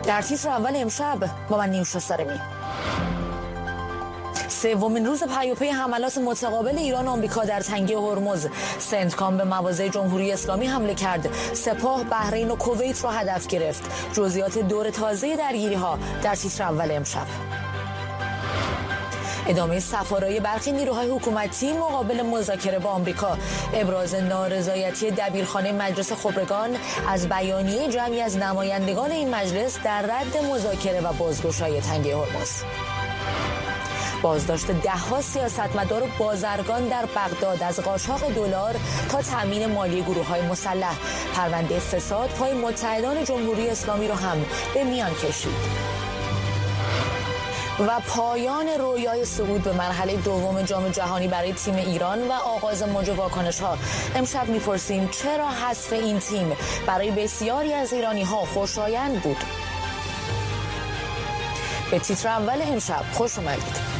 در تیتر اول امشب با من نیوشا سارمی. سومین روز پیاپی حملات متقابل ایران و آمریکا در تنگه هرمز، سنتکام به مواضع جمهوری اسلامی حمله کرد، سپاه بحرین و کویت را هدف گرفت. جزئیات دور تازه درگیری‌ها در تیتر اول امشب. ادامه سفارای برخی نیروهای حکومتی مقابل مذاکره با آمریکا، ابراز نارضایتی دبیرخانه مجلس خبرگان از بیانیه جمعی از نمایندگان این مجلس در رد مذاکره و بازگشایی تنگه هرمز. بازداشت ده‌ها سیاستمدار و بازرگان در بغداد از قاچاق دلار تا تامین مالی گروه‌های مسلح. پرونده فساد پای متحدان جمهوری اسلامی را هم به میان کشید. و پایان رویای صعود به مرحله دوم جام جهانی برای تیم ایران و آغاز موج واکنش‌ها. امشب می‌پرسیم چرا حذف این تیم برای بسیاری از ایرانی‌ها خوشایند بود؟ به تیتر اول امشب خوش اومدید.